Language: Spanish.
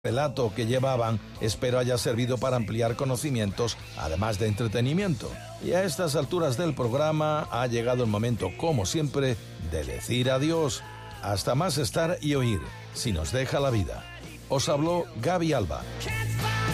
relato que llevaban, espero haya servido para ampliar conocimientos, además de entretenimiento. Y a estas alturas del programa ha llegado el momento, como siempre, de decir adiós. Hasta más estar y oír, si nos deja la vida. Os habló Gaby Alba.